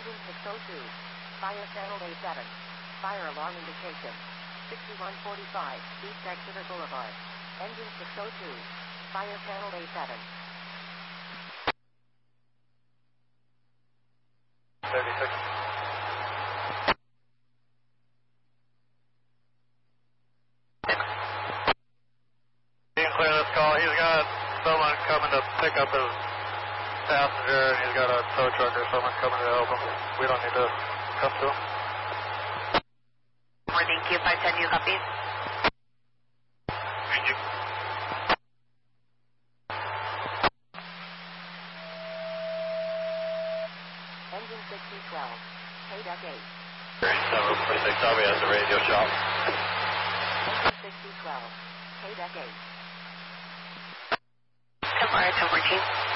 Engine 602. Fire channel A7. Fire alarm indication. 6145 East Exeter Boulevard. Engine 602. Fire channel A7. 36. You can clear this call. He's got someone coming to pick up his passenger, and he's got a tow truck or someone coming to help him. We don't need to come to him. Thank you. 510, you copy? Thank you. Engine 6012. KDUC 8. 746 Army has the radio shop. Engine 6012. KDUC 8. 10-14.